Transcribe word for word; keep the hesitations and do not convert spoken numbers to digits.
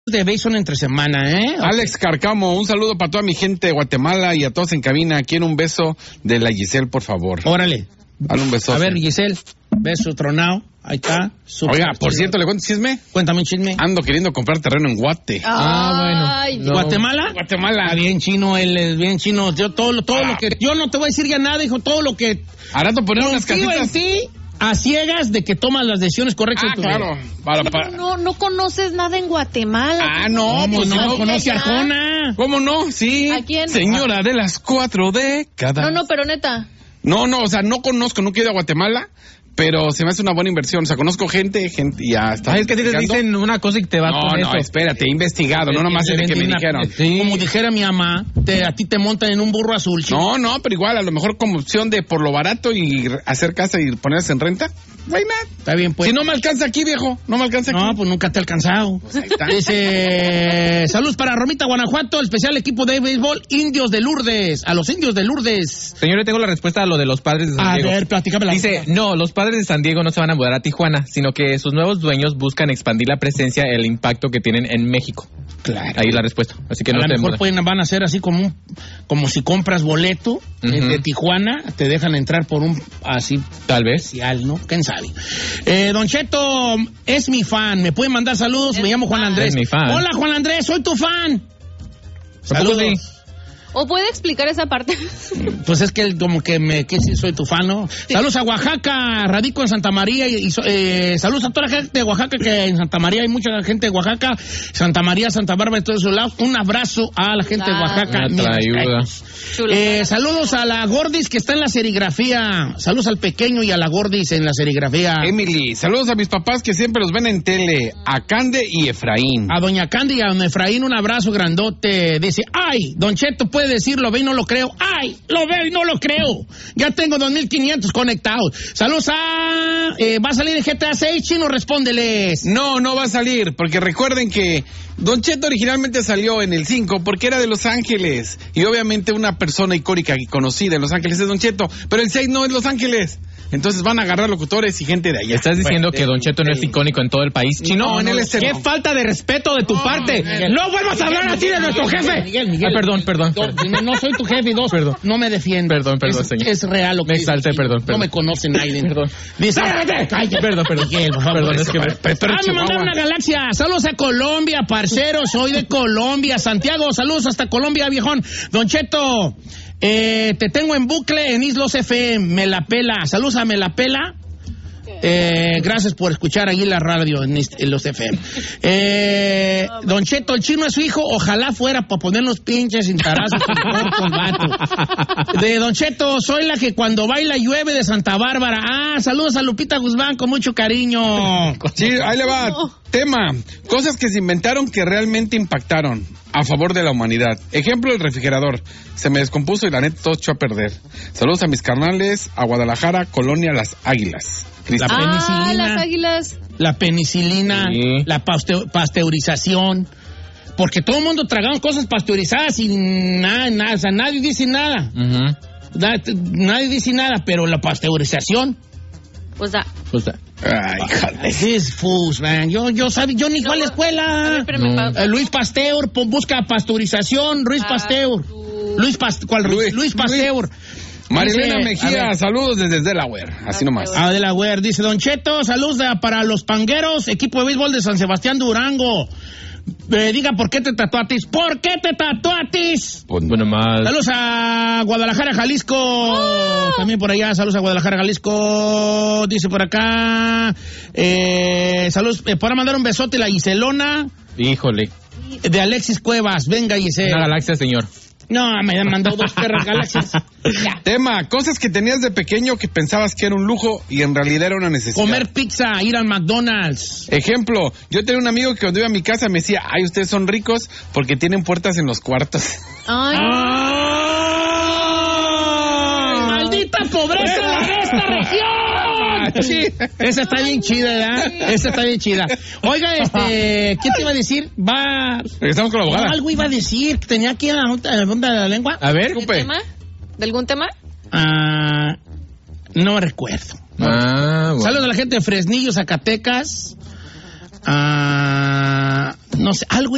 de Bison entre semana, ¿eh? Alex Carcamo, un saludo para toda mi gente de Guatemala y a todos en cabina. Quiero un beso de la Giselle, por favor. Órale. Dale un beso. A ver, Giselle, beso tronado. Ahí está. Oiga, por cierto, ¿le cuento chisme? Cuéntame un chisme. Ando queriendo comprar terreno en Guate. Ah, bueno. No. ¿Guatemala? Guatemala. Ah, bien chino, él es bien chino. Yo todo, lo, todo ah. lo que... Yo no te voy a decir ya nada, hijo, todo lo que... Ahora te poner unas casitas. En ti, a ciegas de que tomas las decisiones correctas. Ah, claro. Para, para. No, no conoces nada en Guatemala. Ah, no, pues no, no conoce a Arjona. ¿Cómo no? Sí. ¿A quién? Señora de las cuatro décadas. No, no, pero neta. No, no, o sea, no conozco, no quiero a Guatemala, pero se me hace una buena inversión. O sea, conozco gente, gente, y ya está. Ah, es que te dicen una cosa y te vas no, con no, eso. No, espérate, he investigado, no nomás es de que me dijeron. Sí. Como dijera mi mamá, te, a ti te montan en un burro azul, chico. No, no, pero igual, a lo mejor como opción de por lo barato y hacer casa y ponerse en renta. Why not? Está bien, pues. Si no me alcanza aquí, viejo, no me alcanza aquí. No, pues nunca te ha alcanzado. Pues ahí está. Dice, saludos para Romita, Guanajuato, el especial equipo de béisbol, Indios de Lourdes, a los Indios de Lourdes. Señor, yo tengo la respuesta a lo de los Padres de San a Diego. A ver, platícame la Dice, respuesta. no, los Padres de San Diego no se van a mudar a Tijuana, sino que sus nuevos dueños buscan expandir la presencia y el impacto que tienen en México. Claro. Ahí la respuesta. Así que a no lo se mejor mudan. pueden, van a ser así como un, como si compras boleto uh-huh. de Tijuana, te dejan entrar por un así tal vez, especial, ¿no? ¿Quién sabe? Eh, Don Cheto es mi fan, me pueden mandar saludos, es me llamo Juan Andrés. Es mi fan. Hola Juan Andrés, soy tu fan. Saludos. ¿O puede explicar esa parte? Pues es que como que me que sí soy tu fan, ¿no? Sí. Saludos a Oaxaca, radico en Santa María y, y eh, saludos a toda la gente de Oaxaca, que en Santa María hay mucha gente de Oaxaca, Santa María, Santa Bárbara y todos esos lados. Un abrazo a la gente claro. de Oaxaca. Eh, saludos a la Gordis que está en la serigrafía. Saludos al pequeño y a la Gordis en la serigrafía. Emily, saludos a mis papás que siempre los ven en tele, a Cande y Efraín. A doña Cande y a don Efraín un abrazo grandote. Dice, ay, Don Cheto puede decir, lo ve y no lo creo. Ay, lo veo y no lo creo. Ya tengo dos mil quinientos conectados. Saludos a... Eh, ¿Va a salir en G T A seis, Chino? Respóndeles. No, no va a salir, porque recuerden que Don Cheto originalmente salió en el cinco porque era de Los Ángeles. Y obviamente una persona icónica y conocida en Los Ángeles es Don Cheto. Pero el seis no es Los Ángeles. Entonces van a agarrar locutores y gente de allá. ¿Estás diciendo bueno, que Don Cheto no es icónico en todo el país, Chino? No, en él es... ¡Qué no. falta de respeto de tu no, parte! Miguel, ¡No vuelvas a hablar Miguel, así Miguel, de nuestro Miguel, jefe! Miguel, Miguel, ah, perdón, perdón. Do, perdón. No soy tu jefe y dos, perdón. no me defiendo. Perdón, perdón, es, señor. Es real lo que Me exalté, dice, perdón, perdón. No me conocen nadie. Perdón. Dice, ¡Cállate! Perdón, perdón. Miguel, por favor. Perdón, es que... Ah, me mandaron una galaxia. Saludos a Colombia, parceros. Soy de Colombia. Santiago, saludos hasta Colombia, viejón. Don Cheto, eh, te tengo en bucle en Islos F M. Me la pela. Saludos a Me la pela. Eh, gracias por escuchar allí la radio en, este, en los F M. Eh, Don Cheto, el Chino es su hijo. Ojalá fuera para poner los pinches cintarazos con el vato. De Don Cheto, soy la que cuando baila llueve de Santa Bárbara. Ah, saludos a Lupita Guzmán con mucho cariño. Sí, ahí le va. Tema, cosas que se inventaron que realmente impactaron a favor de la humanidad. Ejemplo, el refrigerador. Se me descompuso y la neta todo echó a perder. Saludos a mis carnales, a Guadalajara, Colonia Las Águilas. La ah, penicilina. las águilas. La penicilina, sí. La paste- pasteurización. Porque todo el mundo tragaba cosas pasteurizadas y nada, nada, o sea, nadie dice nada. Uh-huh. Da, nadie dice nada, pero la pasteurización. Pues da. Pues da. Ay, joder. Es fus, man. Yo, yo, sabe, yo ni no, fui a la escuela. Ver, no. eh, Luis Pasteur, po, busca pasteurización, Luis ah, Pasteur. Tú. Luis Pasteur, ¿cuál Luis? Luis Pasteur. Marilena dice, Mejía, saludos desde Delaware, así nomás. Ah, Delaware, dice Don Cheto, saludos de, para los pangueros, equipo de béisbol de San Sebastián Durango. Eh, diga, ¿por qué te tatuatis? ¿Por qué te tatuatis? Bueno, más. Saludos a Guadalajara, Jalisco. Oh. También por allá, saludos a Guadalajara, Jalisco. Dice por acá. Eh, saludos, eh, para mandar un besote a la Giselona. Híjole. De Alexis Cuevas, venga Giselle. Una galaxia, señor. No, me han mandado dos perras galaxias. Ya. Tema, cosas que tenías de pequeño que pensabas que era un lujo y en realidad era una necesidad. Comer pizza, ir al McDonald's. Ejemplo, yo tenía un amigo que cuando iba a mi casa me decía, ay, ustedes son ricos porque tienen puertas en los cuartos. Ay, ¡ay! ¡Maldita pobreza de esta región! Sí. Esa está bien chida, ¿verdad? Esa está bien chida. Oiga, este, ¿qué te iba a decir? Va... Estamos con la abogada. No, algo iba a decir, que tenía aquí en la punta de la lengua. A ver, ¿De tema? ¿De algún tema? Ah, no recuerdo. No. Ah, bueno. Saludos a la gente de Fresnillo, Zacatecas. Ah, no sé, algo